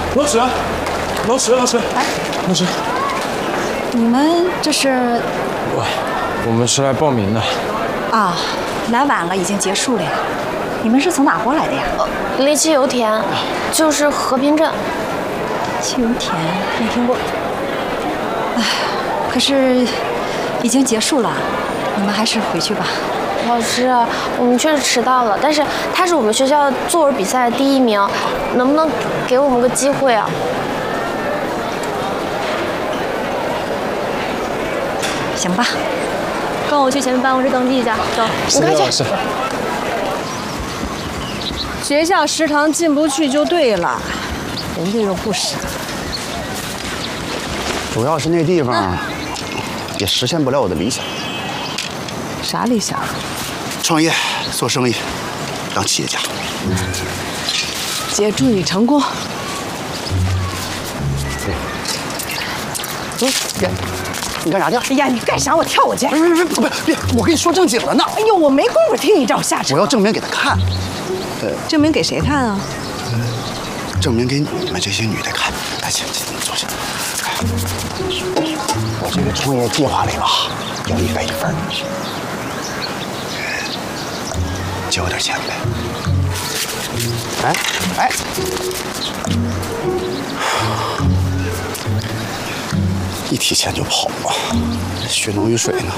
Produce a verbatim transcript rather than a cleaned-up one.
老师，老师，老师，哎，老师， 你们这是？ 我，我们是来报名的。 啊，来晚了，已经结束了呀。你们是从哪过来的呀？ 呃，离奇油田，就是和平镇。 汽油田没听过。哎，可是已经结束了，你们还是回去吧。 老师，我们确实迟到了，但是他是我们学校作文比赛的第一名，能不能给我们个机会啊？ 行吧，跟我去前面办公室登记一下，走， 你快去。 学校食堂进不去就对了，人家又不傻。 主要是那地方也实现不了我的理想。 啥理想？ 创业、做生意，当企业家。 姐，祝你成功。 走，别，你干啥去？ 哎呀，你干啥？我跳过去。 别别别别别！我跟你说正经的呢。 哎呦，我没工夫听你这种瞎扯。 我要证明给他看。 呃，证明给谁看啊？ 证明给你们这些女的看。来，请请坐下。我这个创业计划里吧，有你的一份。借我点钱呗。哎哎，一提钱就跑啊，血浓于水呢。